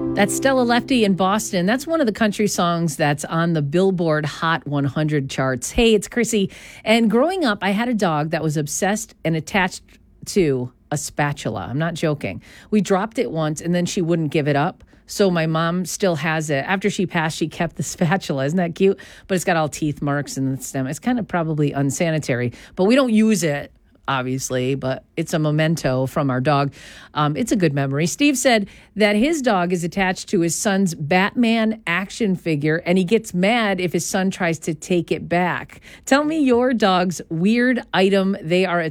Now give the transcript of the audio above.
That's Stella Lefty in Boston. That's one of the country songs that's on the Billboard Hot 100 charts. Hey, it's Chrissy. And growing up, I had a dog that was obsessed and attached to a spatula. I'm not joking. We dropped it once and then she wouldn't give it up. So my mom still has it. After she passed, she kept the spatula. Isn't that cute? But it's got all teeth marks in the stem. It's kind of probably unsanitary, but we don't use it, obviously, but it's a memento from our dog. It's a good memory. Steve said that his dog is attached to his son's Batman action figure, and he gets mad if his son tries to take it back. Tell me your dog's weird item they are